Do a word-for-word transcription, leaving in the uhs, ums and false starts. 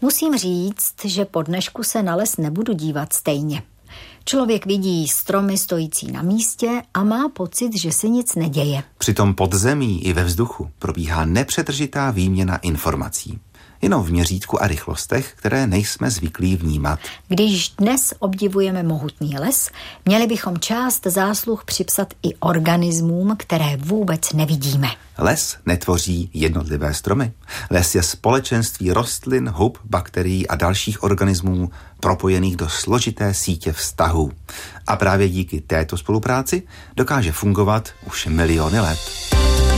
Musím říct, že po dnešku se na les nebudu dívat stejně. Člověk vidí stromy stojící na místě a má pocit, že se nic neděje. Přitom pod zemí i ve vzduchu probíhá nepřetržitá výměna informací. Jenom v měřítku a rychlostech, které nejsme zvyklí vnímat. Když dnes obdivujeme mohutný les, měli bychom část zásluh připsat i organismům, které vůbec nevidíme. Les netvoří jednotlivé stromy. Les je společenství rostlin, hub, bakterií a dalších organismů propojených do složité sítě vztahů. A právě díky této spolupráci dokáže fungovat už miliony let.